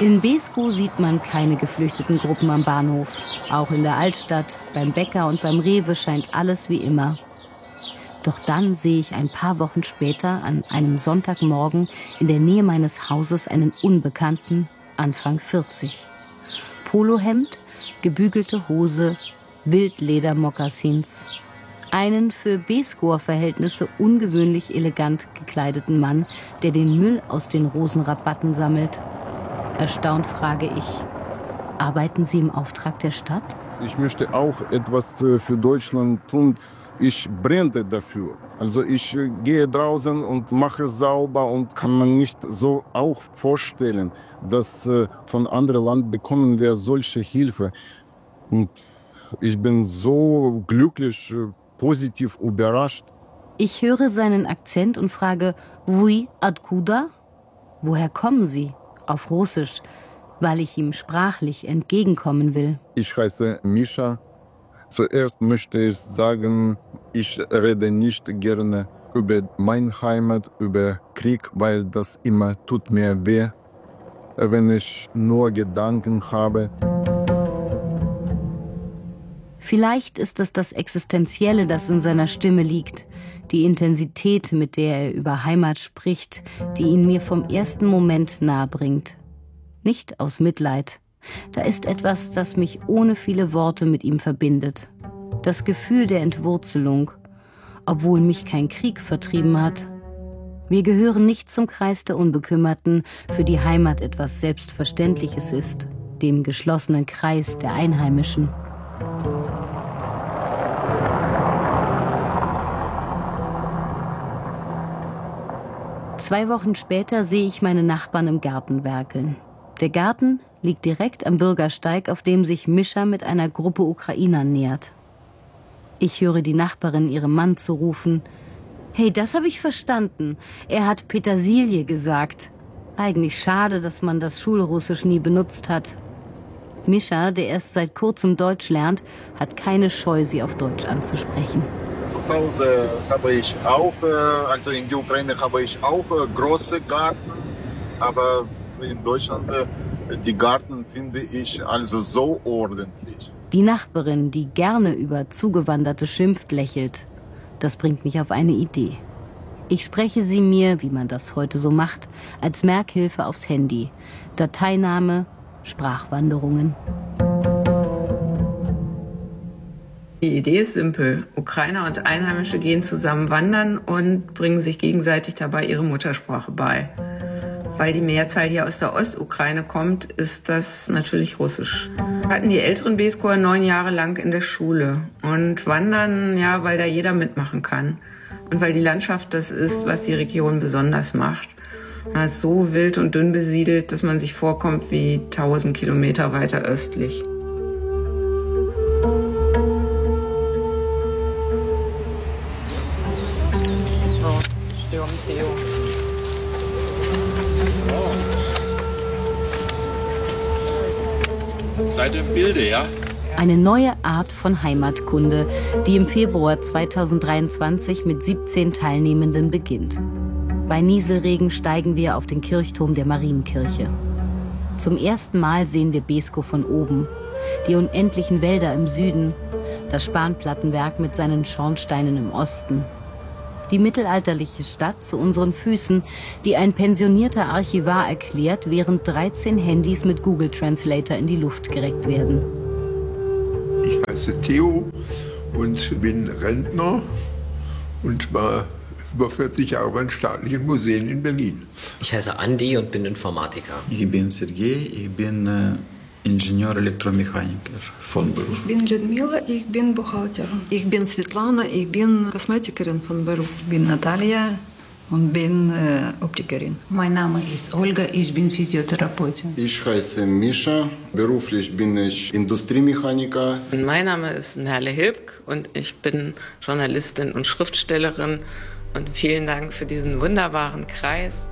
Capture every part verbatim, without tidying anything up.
In Beeskow sieht man keine geflüchteten Gruppen am Bahnhof. Auch in der Altstadt, beim Bäcker und beim Rewe scheint alles wie immer. Doch dann sehe ich ein paar Wochen später an einem Sonntagmorgen in der Nähe meines Hauses einen Unbekannten, Anfang vierzig. Polohemd, gebügelte Hose, Wildleder-Mokassins. Einen für Beeskower Verhältnisse ungewöhnlich elegant gekleideten Mann, der den Müll aus den Rosenrabatten sammelt. Erstaunt frage ich, arbeiten Sie im Auftrag der Stadt? Ich möchte auch etwas für Deutschland tun. Ich brenne dafür. Also ich gehe draußen und mache sauber und kann man nicht so auch vorstellen, dass von anderen Land bekommen wir solche Hilfe. Und ich bin so glücklich, positiv überrascht. Ich höre seinen Akzent und frage, Vui Adkuda? Woher kommen Sie? Auf Russisch, weil ich ihm sprachlich entgegenkommen will. Ich heiße Mischa. Zuerst möchte ich sagen, ich rede nicht gerne über meine Heimat, über Krieg, weil das immer tut mir weh, wenn ich nur Gedanken habe. Vielleicht ist es das Existenzielle, das in seiner Stimme liegt, die Intensität, mit der er über Heimat spricht, die ihn mir vom ersten Moment nahebringt. Nicht aus Mitleid. Da ist etwas, das mich ohne viele Worte mit ihm verbindet. Das Gefühl der Entwurzelung, obwohl mich kein Krieg vertrieben hat. Wir gehören nicht zum Kreis der Unbekümmerten, für die Heimat etwas Selbstverständliches ist, dem geschlossenen Kreis der Einheimischen. Zwei Wochen später sehe ich meine Nachbarn im Garten werkeln. Der Garten liegt direkt am Bürgersteig, auf dem sich Mischa mit einer Gruppe Ukrainer nähert. Ich höre die Nachbarin ihrem Mann zurufen: »Hey, das habe ich verstanden. Er hat Petersilie gesagt. Eigentlich schade, dass man das Schulrussisch nie benutzt hat.« Mischa, der erst seit kurzem Deutsch lernt, hat keine Scheu, sie auf Deutsch anzusprechen. Zu Hause habe ich auch, also in der Ukraine habe ich auch große Garten, aber in Deutschland die Garten finde ich also so ordentlich. Die Nachbarin, die gerne über Zugewanderte schimpft, lächelt. Das bringt mich auf eine Idee. Ich spreche sie mir, wie man das heute so macht, als Merkhilfe aufs Handy. Dateiname, Sprachwanderungen. Die Idee ist simpel. Ukrainer und Einheimische gehen zusammen wandern und bringen sich gegenseitig dabei ihre Muttersprache bei. Weil die Mehrzahl hier aus der Ostukraine kommt, ist das natürlich Russisch. Wir hatten die älteren Beeskower neun Jahre lang in der Schule und wandern, ja, weil da jeder mitmachen kann. Und weil die Landschaft das ist, was die Region besonders macht. Man ist so wild und dünn besiedelt, dass man sich vorkommt wie tausend Kilometer weiter östlich. Seid im Bilde, ja? Eine neue Art von Heimatkunde, die im Februar zweitausenddreiundzwanzig mit siebzehn Teilnehmenden beginnt. Bei Nieselregen steigen wir auf den Kirchturm der Marienkirche. Zum ersten Mal sehen wir Beeskow von oben. Die unendlichen Wälder im Süden, das Spanplattenwerk mit seinen Schornsteinen im Osten. Die mittelalterliche Stadt zu unseren Füßen, die ein pensionierter Archivar erklärt, während dreizehn Handys mit Google Translator in die Luft gereckt werden. Ich heiße Theo und bin Rentner und war über vierzig Jahre bei den staatlichen Museen in Berlin. Ich heiße Andi und bin Informatiker. Ich bin Sergej, ich bin äh, Ingenieur Elektromechaniker von Beruf. Ich bin Людмила, ich bin Buchhalterin. Ich bin Svetlana, ich bin Kosmetikerin von Beruf. Ich bin Natalia und bin äh, Optikerin. Mein Name ist Olga, ich bin Physiotherapeutin. Ich heiße Mischa, beruflich bin ich Industriemechaniker. Und mein Name ist Merle Hilbk und ich bin Journalistin und Schriftstellerin. Und vielen Dank für diesen wunderbaren Kreis.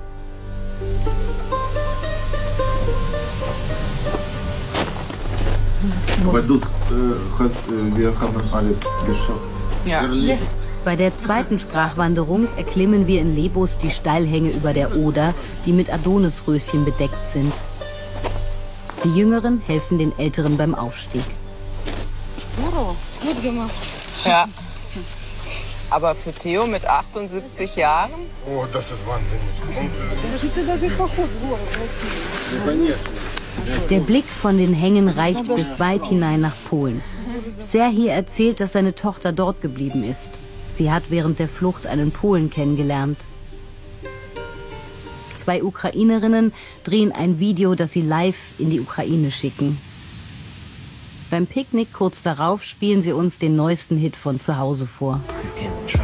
Aber du, äh, hat, äh, wir haben alles geschafft. Ja. Bei der zweiten Sprachwanderung erklimmen wir in Lebus die Steilhänge über der Oder, die mit Adonisröschen bedeckt sind. Die Jüngeren helfen den Älteren beim Aufstieg. Gut gemacht. Ja. Aber für Theo mit achtundsiebzig Jahren? Oh, das ist wahnsinnig. Der Blick von den Hängen reicht bis weit hinein nach Polen. Serhii erzählt, dass seine Tochter dort geblieben ist. Sie hat während der Flucht einen Polen kennengelernt. Zwei Ukrainerinnen drehen ein Video, das sie live in die Ukraine schicken. Beim Picknick kurz darauf spielen sie uns den neuesten Hit von zu Hause vor. You